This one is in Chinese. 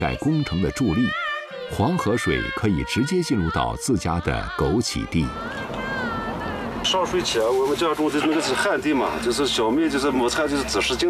盖工程的助力，黄河水可以直接进入到自家的枸杞地。 上水前我们家种的那个是旱地嘛，就是小麦就是亩产就是几十斤。